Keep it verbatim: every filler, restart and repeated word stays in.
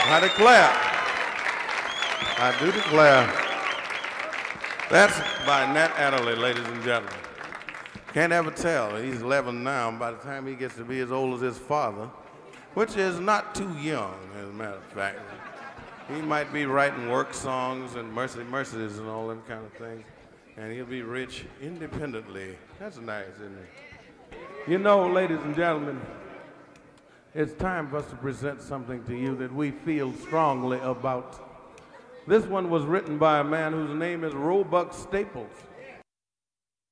I declare, I do declare, that's by Nat Adderley, ladies and gentlemen. Can't ever tell. He's eleven now. By the time he gets to be as old as his father, which is not too young, as a matter of fact, he might be writing work songs and Mercy Mercies and all them kind of things, and he'll be rich independently. That's nice, isn't it? You know, ladies and gentlemen, it's time for us to present something to you that we feel strongly about. This one was written by a man whose name is Roebuck Staples.